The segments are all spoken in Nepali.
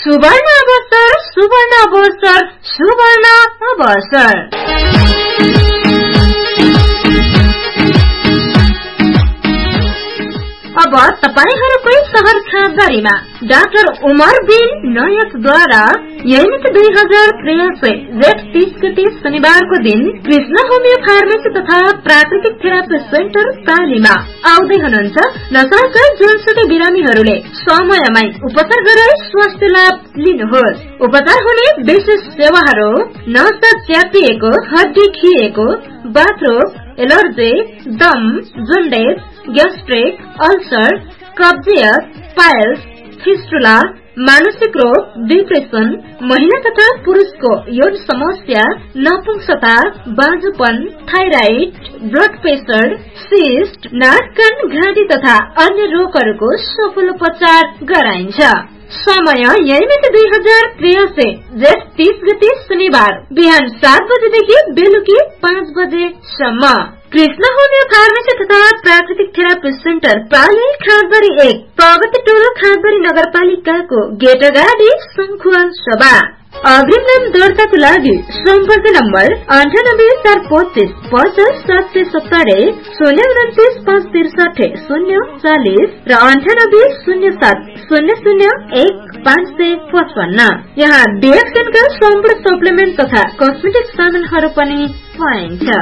सुवर्ण अवसर सुवर्ण अवसर सुवर्ण अवसर। अब तपाईहरुकै शहर खाँदबारीमा डाक्टर उमर बिन नायकद्वारा यही 2083 जेठ 30 गते शनिबारको दिन कृष्ण होमियो फार्मेसी तथा प्राकृतिक थेरापी सेन्टर पालीमा आउँदै हुनुहुन्छ। नशाका जुनसुकै बिरामीहरूले समयमै उपचार गराई स्वास्थ्य लाभ लिनुहोस्। उपचार हुने विशेष सेवाहरू नसा च्यापिएको, हड्डी खिएको, बाथरोग, एलर्जी, दम, जन्डिस, ग्यास्ट्रिक, अल्सर, कब्जियत, पाइल्स, फिस्टुला, मानसिक रोग, डिप्रेसन, महिला तथा पुरुषको यौन समस्या, नपुंसकता, बाँझोपन, थाइराइड, ब्लड प्रेसर, सिस्ट, नाक कान घाँटी तथा अन्य रोगहरूको सफल उपचार गराइन्छ। समय यही 2083 जेठ 30 गते शनिबार बिहान 7 बजेदेखि बेलुकी 5 बजेसम्म। कृष्ण होमियो फार्मेसी तथा प्राकृतिक थेरापी सेन्टर पाली खाँदबारी 1 प्रगति टोल खाँदबारी नगरपालिकाको गेट अगाडि शंखुवा सभा। अग्रिम नाम दर्ताको लागि सम्पर्क नम्बर 9845 50 770 029 563 040 र 9807 00 1555। यहाँ डिएक्सएनका सम्पूर्ण सप्लिमेन्ट तथा कस्मेटिक सामानहरू पनि पाइन्छ।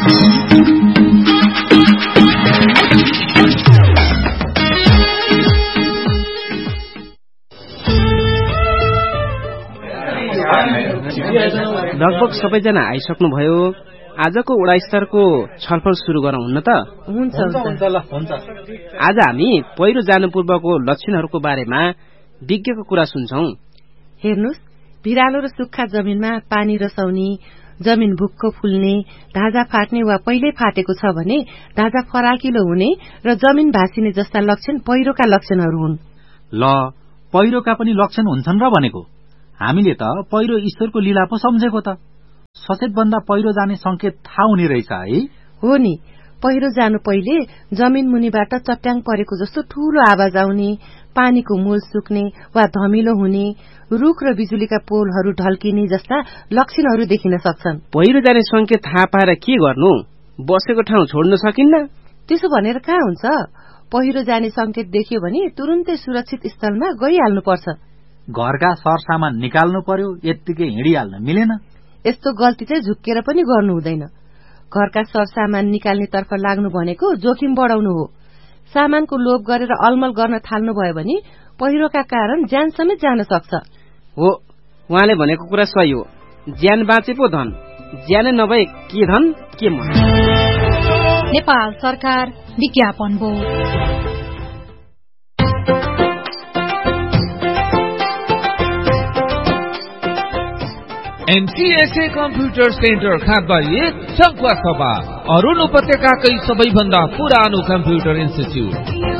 लगभग सबैजना आइसक्नुभयो। आजको वडा स्तरको छलफल सुरु गरौँ न त? हुन्छ। आज हामी पहिरो जानु पूर्वको लक्षणहरूको बारेमा विज्ञको कुरा सुन्छौं। हेर्नुस्, भिरालो र सुक्खा जमिनमा पानी रसाउने, जमिन भुक्को फुल्ने, धाजा फाट्ने वा पहिल्यै फाटेको छ भने धाजा फराकिलो हुने र जमिन भासिने जस्ता लक्षण पहिरोका लक्षणहरू हुन्। ल, पहिरोका पनि लक्षण हुन्छन् र भनेको? हामीले त पहिरो ईश्वरको लीला पो सम्झेको त। सचेत बन्दा पहिरो जाने संकेत थाहा हुने रहेछ है? हो नि, पहिरो जानु पहिले जमिन मुनिबाट चट्याङ परेको जस्तो ठूलो आवाज आउने, पानीको मूल सुक्ने वा धमिलो हुने, रुख र बिजुलीका पोलहरू ढल्किने जस्ता लक्षणहरू देखिन सक्छन्। पहिरो जाने संकेत थाहा पाएर के गर्नु? बसेको ठाउँ छोड्न सकिन्न? त्यसो भनेर कहाँ हुन्छ? पहिरो जाने संकेत देखियो भने तुरुन्तै सुरक्षित स्थलमा गइहाल्नुपर्छ। घरका सरसामान निकाल्नु पर्यो, यत्तिकै हिँडिहाल्न मिलेन। यस्तो गल्ती चाहिँ झुक्केर पनि गर्नु हुँदैन। घरका सरसामान निकाल्ने तर्फ लाग्नु भनेको जोखिम बढाउनु हो। सामानको लोभ गरेर अलमल गर्न थाल्नु भयो भने पहिरोका कारण ज्यान समेत जान सक्छ। हो, उहाँले भनेको कुरा सही हो। ज्यान बाँचे पो धन, ज्यान नभए के धन के मन। नेपाल सरकार विज्ञापन बोर्ड। एनसीएसए कम्प्युटर सेन्टर खाँदबारी शंखुवा सभा, अरुण उपत्यकाकै सबैभन्दा पुरानो कम्प्युटर इन्स्टिच्युट।